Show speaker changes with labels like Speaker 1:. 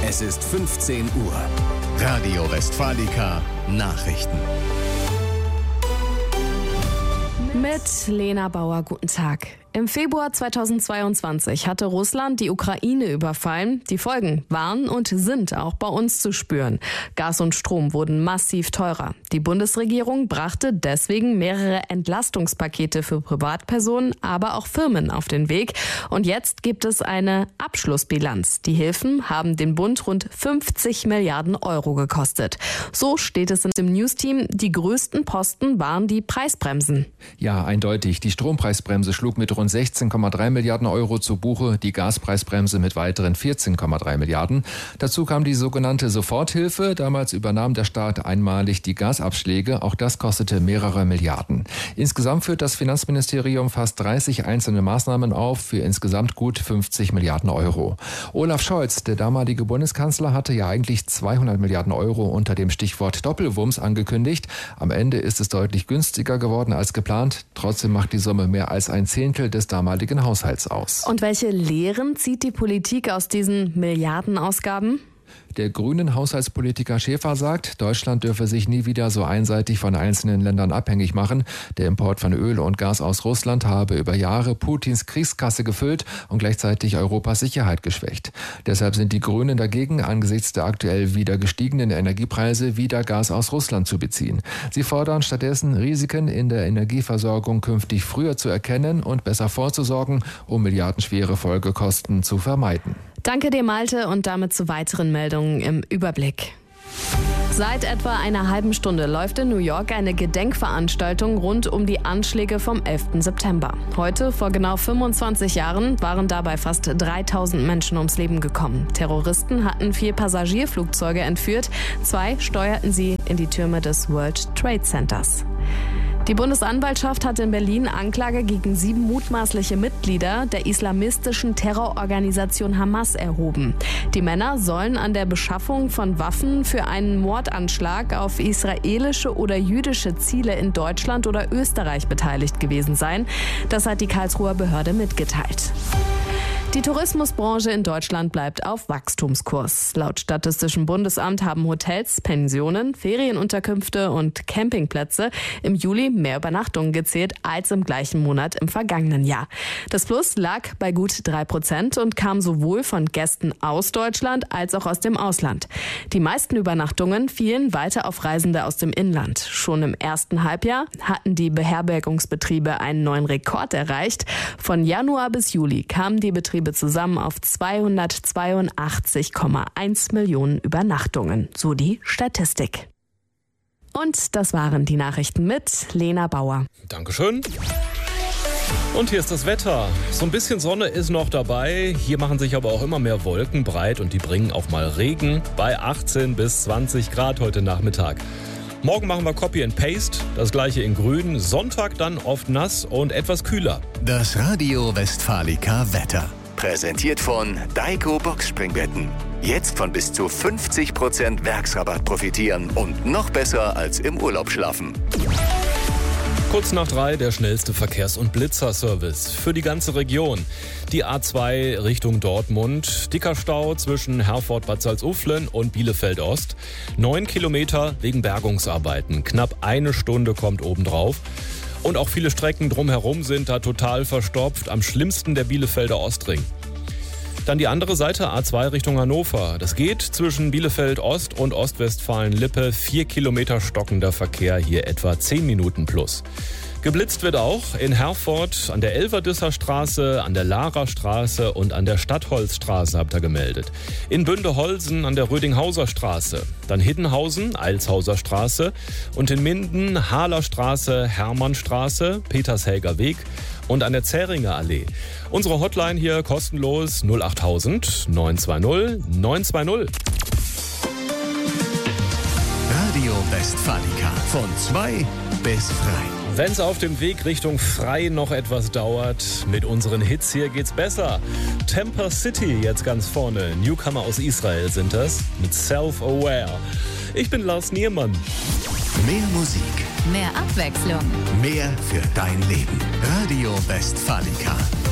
Speaker 1: Es ist 15 Uhr.
Speaker 2: Radio Westfalica Nachrichten.
Speaker 3: Mit Lena Bauer, guten Tag. Im Februar 2022 hatte Russland die Ukraine überfallen. Die Folgen waren und sind auch bei uns zu spüren. Gas und Strom wurden massiv teurer. Die Bundesregierung brachte deswegen mehrere Entlastungspakete für Privatpersonen, aber auch Firmen auf den Weg. Und jetzt gibt es eine Abschlussbilanz. Die Hilfen haben den Bund rund 50 Milliarden Euro gekostet. So steht es im Newsteam. Die größten Posten waren die Preisbremsen.
Speaker 4: Ja, eindeutig. Die Strompreisbremse schlug mit rund 16,3 Milliarden Euro zu Buche, die Gaspreisbremse mit weiteren 14,3 Milliarden. Dazu kam die sogenannte Soforthilfe. Damals übernahm der Staat einmalig die Gasabschläge. Auch das kostete mehrere Milliarden. Insgesamt führt das Finanzministerium fast 30 einzelne Maßnahmen auf für insgesamt gut 50 Milliarden Euro. Olaf Scholz, der damalige Bundeskanzler, hatte ja eigentlich 200 Milliarden Euro unter dem Stichwort Doppelwumms angekündigt. Am Ende ist es deutlich günstiger geworden als geplant. Trotzdem macht die Summe mehr als ein Zehntel des damaligen Haushalts aus.
Speaker 3: Und welche Lehren zieht die Politik aus diesen Milliardenausgaben?
Speaker 4: Der grünen Haushaltspolitiker Schäfer sagt, Deutschland dürfe sich nie wieder so einseitig von einzelnen Ländern abhängig machen. Der Import von Öl und Gas aus Russland habe über Jahre Putins Kriegskasse gefüllt und gleichzeitig Europas Sicherheit geschwächt. Deshalb sind die Grünen dagegen, angesichts der aktuell wieder gestiegenen Energiepreise wieder Gas aus Russland zu beziehen. Sie fordern stattdessen, Risiken in der Energieversorgung künftig früher zu erkennen und besser vorzusorgen, um milliardenschwere Folgekosten zu vermeiden.
Speaker 3: Danke dir, Malte, und damit zu weiteren Meldungen im Überblick. Seit etwa einer halben Stunde läuft in New York eine Gedenkveranstaltung rund um die Anschläge vom 11. September. Heute, vor genau 25 Jahren, waren dabei fast 3000 Menschen ums Leben gekommen. Terroristen hatten 4 Passagierflugzeuge entführt. 2 steuerten sie in die Türme des World Trade Centers. Die Bundesanwaltschaft hat in Berlin Anklage gegen 7 mutmaßliche Mitglieder der islamistischen Terrororganisation Hamas erhoben. Die Männer sollen an der Beschaffung von Waffen für einen Mordanschlag auf israelische oder jüdische Ziele in Deutschland oder Österreich beteiligt gewesen sein. Das hat die Karlsruher Behörde mitgeteilt. Die Tourismusbranche in Deutschland bleibt auf Wachstumskurs. Laut Statistischem Bundesamt haben Hotels, Pensionen, Ferienunterkünfte und Campingplätze im Juli mehr Übernachtungen gezählt als im gleichen Monat im vergangenen Jahr. Das Plus lag bei gut 3% und kam sowohl von Gästen aus Deutschland als auch aus dem Ausland. Die meisten Übernachtungen fielen weiter auf Reisende aus dem Inland. Schon im ersten Halbjahr hatten die Beherbergungsbetriebe einen neuen Rekord erreicht. Von Januar bis Juli kamen die Betriebe zusammen auf 282,1 Millionen Übernachtungen, so die Statistik. Und das waren die Nachrichten mit Lena Bauer.
Speaker 5: Dankeschön. Und hier ist das Wetter. So ein bisschen Sonne ist noch dabei. Hier machen sich aber auch immer mehr Wolken breit und die bringen auch mal Regen bei 18 bis 20 Grad heute Nachmittag. Morgen machen wir Copy and Paste, das gleiche in grün. Sonntag dann oft nass und etwas kühler.
Speaker 2: Das Radio Westfalica Wetter. Präsentiert von Daiko Boxspringbetten. Jetzt von bis zu 50% Werksrabatt profitieren und noch besser als im Urlaub schlafen.
Speaker 5: Kurz nach 3 der schnellste Verkehrs- und Blitzerservice für die ganze Region. Die A2 Richtung Dortmund. Dicker Stau zwischen Herford-Bad Salzuflen und Bielefeld-Ost. 9 Kilometer wegen Bergungsarbeiten. Knapp 1 Stunde kommt obendrauf. Und auch viele Strecken drumherum sind da total verstopft. Am schlimmsten der Bielefelder Ostring. Dann die andere Seite, A2 Richtung Hannover. Das geht zwischen Bielefeld-Ost und Ostwestfalen-Lippe. 4 Kilometer stockender Verkehr, hier etwa 10 Minuten plus. Geblitzt wird auch in Herford, an der Elverdisser Straße, an der Lahrer Straße und an der Stadtholzstraße, habt ihr gemeldet. In Bündeholsen an der Rödinghauser Straße. Dann Hiddenhausen, Eilshauser Straße. Und in Minden, Hahler Straße, Hermannstraße, Petershelger Weg und an der Zähringer Allee. Unsere Hotline hier kostenlos 08000 920 920.
Speaker 2: Radio Westfalica von 2 bis 3.
Speaker 5: Wenn es auf dem Weg Richtung Frei noch etwas dauert, mit unseren Hits hier geht's besser. Temper City jetzt ganz vorne. Newcomer aus Israel sind das, mit Self-Aware. Ich bin Lars Niermann.
Speaker 2: Mehr Musik.
Speaker 6: Mehr Abwechslung.
Speaker 2: Mehr für dein Leben. Radio Westfalica.